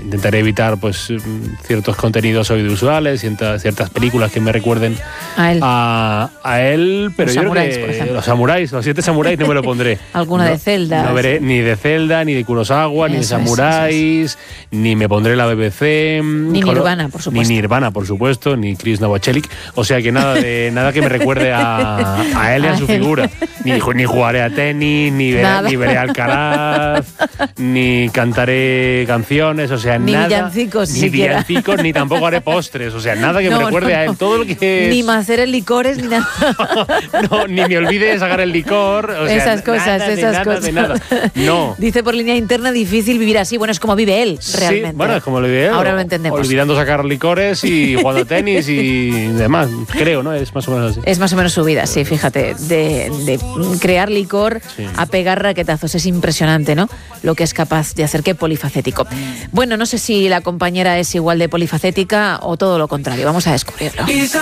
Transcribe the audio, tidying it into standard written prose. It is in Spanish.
intentaré evitar pues ciertos contenidos audiovisuales, ciertas películas que me recuerden a él, pero yo creo que los samuráis, los 7 samuráis no me lo pondré. Alguna de Zelda. No veré ni de Zelda, ni de Kurosawa, ni de samuráis, ni me pondré la BBC. Ni Nirvana, por supuesto. Ni Nirvana, por supuesto, ni Chris Novoselic. O sea que nada que me recuerde a él y a su figura. Ni jugaré a tenis, ni veré Alcaraz, ni cantaré canciones, o sea, ni nada. Villancicos, ni villancicos, ni tampoco haré postres, o sea, nada que me recuerde a él. Todo lo que es... Ni macer el licores, ni nada. Ni me olvide de sacar el licor. O sea, esas cosas. De nada. No. Dice por línea interna, difícil vivir así. Bueno, es como vive él, realmente. Sí, bueno, es como lo vive él. Ahora lo entendemos. Olvidando sacar licores y jugando tenis y demás. Creo, ¿no? Es más o menos así. Es más o menos su vida, sí, fíjate. De crear licor a pegar raquetazos. Es impresionante, ¿no? Lo que es capaz de hacer. Qué polifacético. Bueno, no sé si la compañera es igual de polifacética o todo lo contrario. Vamos a descubrirlo.